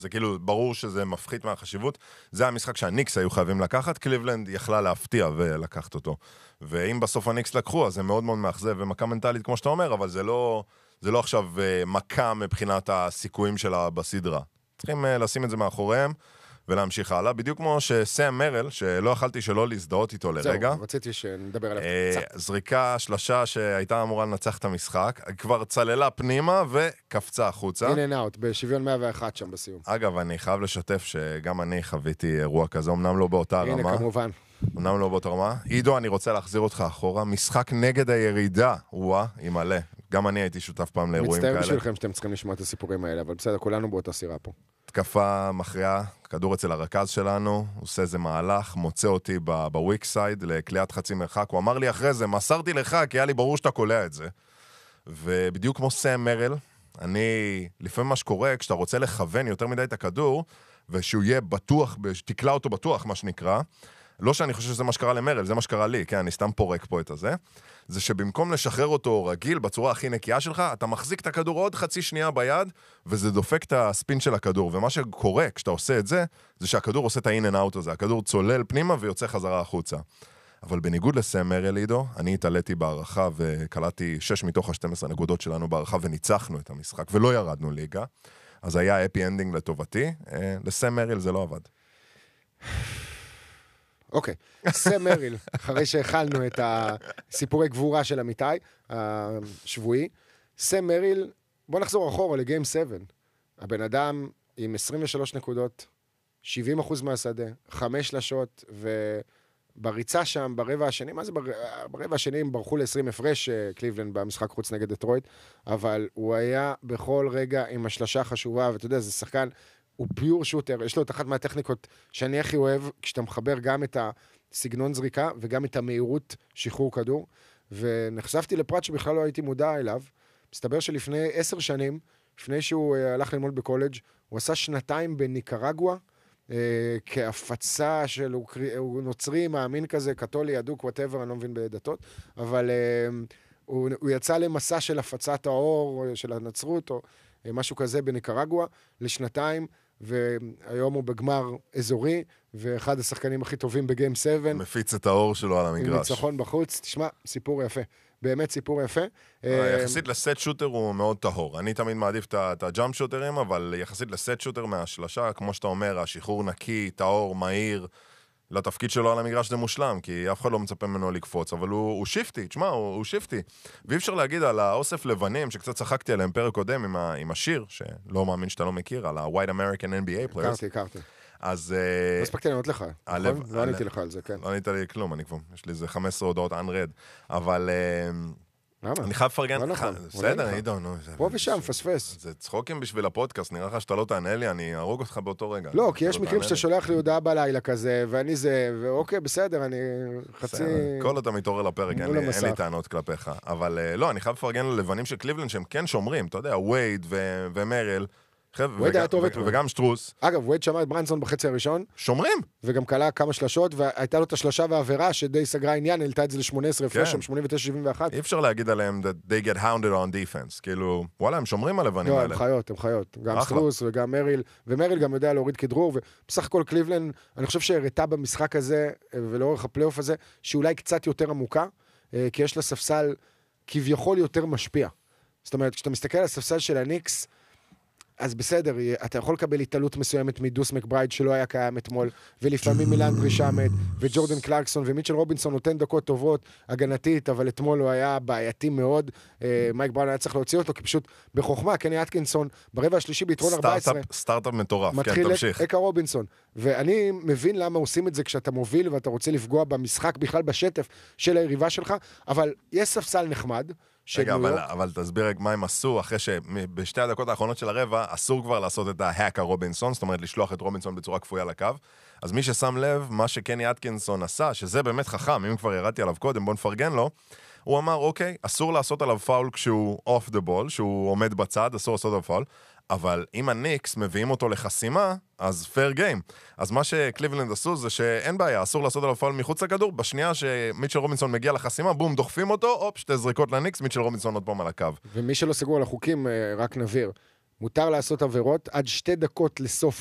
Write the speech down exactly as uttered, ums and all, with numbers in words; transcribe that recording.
זה כאילו, ברור שזה מפחית מהחשיבות. זה המשחק שהניקס היו חייבים לקחת, קליבלנד יכלה להפתיע ולקחת אותו. ואם בסוף הניקס לקחו, אז זה מאוד מאוד מאכזב ומכה מנטלית, כמו שאתה אומר, אבל זה לא, זה לא עכשיו מכה מבחינת הסיכויים שלה בסדרה. צריכים לשים את זה מאחוריהם, ולהמשיך הלאה, בדיוק כמו שסם מרל, שלא יכלתי שלא להזדהות איתו לרגע. זהו, רציתי שנדבר עליו קצת. זריקה, שלשה שהייתה אמורה לנצח את המשחק, כבר צללה פנימה וקפצה החוצה. אין אין אאוט, בשוויון מאה ואחת שם בסיום. אגב, אני חייב לשתף שגם אני חוויתי אירוע כזה, אמנם לא באותה רמה. הנה, כמובן. אמנם לא באותה רמה. עידו, אני רוצה להחזיר אותך אחורה. משחק נגד הירידה, וואה, היא מלא. גם אני הייתי שותף פעם לאירועים כאלה. מצטער בשבילכם שאתם צריכים לשמוע את הסיפורים האלה, אבל בסדר, כולנו באותה סירה פה. תקפה מכריעה, כדור אצל הרכז שלנו, עושה איזה מהלך, מוצא אותי בוויק סייד לקליעת חצי מרחק, הוא אמר לי אחרי זה, מסרתי לך, כי היה לי ברור שאתה קולע את זה. ובדיוק כמו סם מרל, אני, לפעמים מה שקורה, כשאתה רוצה לכוון יותר מדי את הכדור, ושהוא יהיה בטוח, שתקלע אותו בטוח, מה שנקרא, לא שאני חושב שזה מה שקרה למרל, זה מה שקרה לי, כן, אני סתם פורק פה את הזה, זה שבמקום לשחרר אותו רגיל בצורה הכי נקייה שלך, אתה מחזיק את הכדור עוד חצי שנייה ביד, וזה דופק את הספין של הכדור, ומה שקורה כשאתה עושה את זה, זה שהכדור עושה את ה-in and out הזה, הכדור צולל פנימה ויוצא חזרה החוצה. אבל בניגוד לסם מרל, עידו, אני התעליתי בערכה וקלעתי שש מתוך ה-שתים עשרה נקודות שלנו בערכה, וניצחנו את המשחק, ולא ירדנו ליגה, אז היה אפי אנדינג לטובתי, לסם מרל זה לא עבד. אוקיי, סם מריל, אחרי שהחלנו את הסיפורי גבורה של אמיתי, השבועי, סם מריל, בוא נחזור אחורה לגיים שבע. הבן אדם עם עשרים ושלוש נקודות, שבעים אחוז מהשדה, חמש שלשות, ובריצה שם, ברבע השני, מה זה ברבע, ברבע השני הם ברחו ל-עשרים הפרש קליבלנד במשחק חוץ נגד דטרויט, אבל הוא היה בכל רגע עם השלשה חשובה, ואתה יודע, זה שחקן, הוא פיור שוטר, יש לו את אחת מהטכניקות שאני הכי אוהב, כשאתה מחבר גם את הסגנון זריקה, וגם את המהירות שחרור כדור, ונחשפתי לפרט שבכלל לא הייתי מודע אליו, מסתבר שלפני עשר שנים, לפני שהוא הלך ללמוד בקולג', הוא עשה שנתיים בניקרגואה, אה, כהפצה של, הוא, הוא נוצרי, מאמין כזה, קתולי, ידוק, whatever, אני לא מבין בדתות, אבל אה, הוא, הוא יצא למסע של הפצת האור, של הנצרות, או משהו כזה בניקרגואה, לשנתיים, והיום הוא בגמר אזורי, ואחד השחקנים הכי טובים בגיים שבע. מפיץ את האור שלו על המגרש. עם ניצחון בחוץ. תשמע, סיפור יפה. באמת סיפור יפה. יחסית לסט שוטר הוא מאוד טהור. אני תמיד מעדיף את הג'אמפ שוטרים, אבל יחסית לסט שוטר מהשלשה, כמו שאתה אומר, השחרור נקי, טהור, מהיר, לתפקיד שלו על המגרש זה מושלם, כי אף אחד לא מצפה ממנו לקפוץ, אבל הוא, הוא שיפטי, תשמע, הוא, הוא שיפטי. ואי אפשר להגיד על האוסף לבנים, שקצת צחקתי עליהם פרק קודם עם, ה, עם השיר, שלא מאמין שאתה לא מכיר, על ה-White American אן בי איי Players. הכרתי, הכרתי. אז... לא הספקתי לענות לך, נכון? לא עניתי לך על זה, כן. לא עניתי לי כלום, אני כבר, יש לי איזה חמש עשרה הודעות unread, אבל... למה? אני חייב לפרגן, לא נכון, בסדר, עידו, נו. פה ושם, פספס. זה צחוקים בשביל הפודקאסט, נראה לך שאתה לא תענה לי, אני ארוג אותך באותו רגע. לא, כי יש מקרים שאתה שולח לי הודעה בלילה כזה, ואני זה, ואוקיי, בסדר, אני חצי... כל אתה מתעורר לפרק, אין לי טענות כלפיך. אבל לא, אני חייב לפרגן ללבנים של קליבלנד שהם כן שומרים, אתה יודע, וייד ומרל, וגם שטרוס. אגב, וייד שמע את ברנסון בחצי הראשון. שומרים. וגם קלה כמה שלשות, והייתה לו את השלשה והעבירה שדי סגרה עניין, העלתה את זה ל-שמונה עשרה הפרש, שם שמונים ותשע שבעים ואחת. אי אפשר להגיד עליהם that they get hounded on defense. כאילו, וואלה, הם שומרים על לבנים האלה. לא, הם חיות, הם חיות. גם שטרוס וגם מריל, ומריל גם יודע להוריד כדרור, ובסך הכל קליבלנד, אני חושב שהראתה במשחק הזה, ולאורך הפלייאוף הזה, שאולי קצת יותר עמוקה, כי יש לה ספסל כביכול יותר משפיע. זאת אומרת, כשאתה מסתכל על הספסל של הניקס, אז בסדר, אתה יכול לקבל התעלות מסוימת מדוס מקברייד שלא היה קיים אתמול, ולפעמים מילנדרי שמד, וג'ורדן קלרקסון, ומיטשל רובינסון נותן דקות טובות, הגנתית, אבל אתמול הוא היה בעייתי מאוד, מייק בראון היה צריך להוציא אותו, כי פשוט בחוכמה, קני אטקינסון, ברבע השלישי ביתרון ארבע עשרה, סטארט-אפ מטורף, כן, תמשיך. מתחיל את אקה רובינסון, ואני מבין למה עושים את זה כשאתה מוביל, ואתה רוצה לפגוע במשחק בכלל בשטף של היריבה שלך, אבל יש ספסל נחמד, רגע, אבל, אבל תסביר מה הם עשו, אחרי שבשתי הדקות האחרונות של הרבע, אסור כבר לעשות את ההאקה רובינסון, זאת אומרת, לשלוח את רובינסון בצורה כפויה לקו, אז מי ששם לב, מה שקני אטקינסון עשה, שזה באמת חכם, אם כבר ירדתי עליו קודם, בוא נפרגן לו, הוא אמר, אוקיי, אסור לעשות עליו פאול כשהוא off the ball, שהוא עומד בצד, אסור לעשות עליו פאול, אבל אם הניקס מביאים אותו לחסימה, אז fair game. אז מה שקליבלנד עשו זה שאין בעיה, אסור לעשות עליו פאול מחוץ לכדור, בשנייה שמיטשל רובינסון מגיע לחסימה, בום, דוחפים אותו, אופ, שתי זריקות לניקס, מיטשל רובינסון עוד פעם על הקו. ומי שלא סגור על החוקים, רק נבהיר. מותר לעשות עבירות עד שתי דקות לסוף